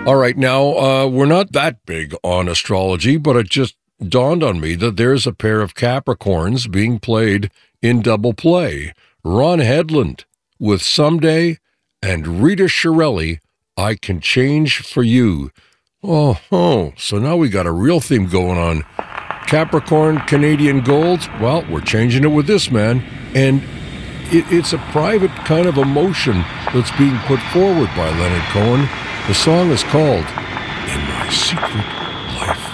All right, now, we're not that big on astrology, but it just dawned on me that there's a pair of Capricorns being played in double play. Ron Hedlund with Someday and Rita Shirelli, I Can Change for You. Oh, so now we got a real theme going on. Capricorn, Canadian Gold, well, we're changing it with this man, and it's a private kind of emotion that's being put forward by Leonard Cohen. The song is called In My Secret Life.